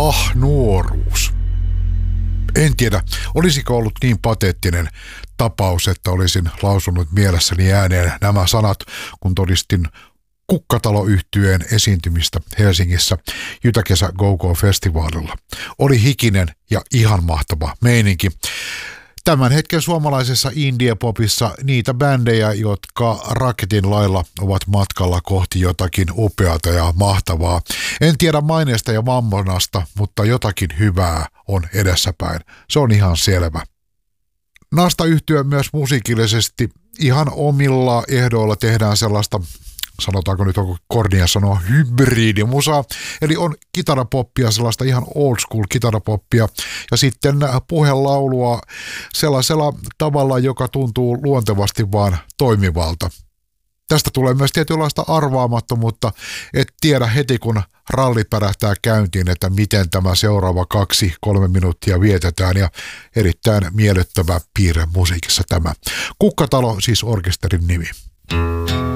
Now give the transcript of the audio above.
nuoruus. En tiedä, olisiko ollut niin pateettinen tapaus, että olisin lausunut mielessäni ääneen nämä sanat, kun todistin Kukkatalo-yhtyeen esiintymistä Helsingissä Jytäkesä Go-Go-festivaalilla. Oli hikinen ja ihan mahtava meininki. Tämän hetken suomalaisessa indie-popissa niitä bändejä, jotka raketin lailla ovat matkalla kohti jotakin upeata ja mahtavaa. En tiedä maineesta ja mammonasta, mutta jotakin hyvää on edessäpäin. Se on ihan selvä. Nasta-yhtye myös musiikillisesti ihan omilla ehdoilla tehdään sellaista, sanotaanko nyt onko kornia sanoa, hybridimusaa, eli on kitarapoppia, sellaista ihan old school kitarapoppia, ja sitten puhelaulua sellaisella tavalla, joka tuntuu luontevasti vaan toimivalta. Tästä tulee myös tietynlaista arvaamattomuutta, et tiedä heti kun ralli pärähtää käyntiin, että miten tämä seuraava 2-3 minuuttia vietetään, ja erittäin miellyttävä piirre musiikissa tämä. Kukkatalo siis orkesterin nimi.